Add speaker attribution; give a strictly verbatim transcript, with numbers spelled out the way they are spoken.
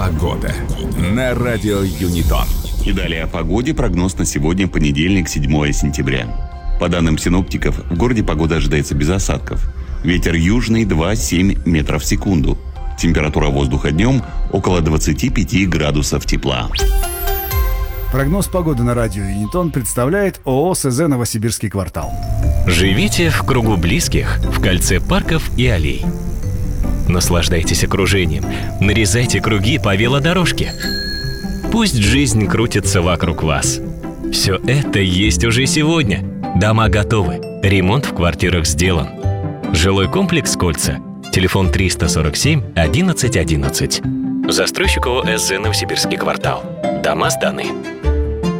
Speaker 1: Погода на радио Юнитон.
Speaker 2: И далее о погоде. Прогноз на сегодня, понедельник, седьмое сентября. По данным синоптиков, в городе погода ожидается без осадков. Ветер южный два-семь метров в секунду. Температура воздуха днем около двадцати пяти градусов тепла.
Speaker 3: Прогноз погоды на радио Юнитон представляет ООО СЗ «Новосибирский квартал».
Speaker 4: Живите в кругу близких, в кольце парков и аллей. Наслаждайтесь окружением, нарезайте круги по велодорожке. Пусть жизнь крутится вокруг вас. Все это есть уже сегодня. Дома готовы, ремонт в квартирах сделан. Жилой комплекс «Кольца». Телефон триста сорок семь одиннадцать одиннадцать. Застройщик ООО СЗ «Новосибирский квартал». Дома сданы.